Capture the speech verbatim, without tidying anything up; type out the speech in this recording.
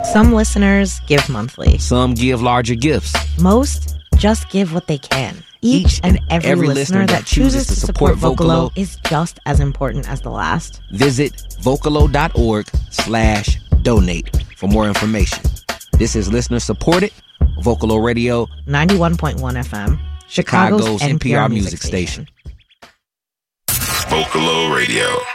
Some listeners give monthly. Some give larger gifts. Most just give what they can. Each, Each and every, every listener, listener that chooses to support Vocalo is just as important as the last. Visit Vocalo.org slash donate for more information. This is listener supported Vocalo Radio ninety-one point one F M, Chicago's, Chicago's N P R, N P R music, music station. station. Vocalo Radio.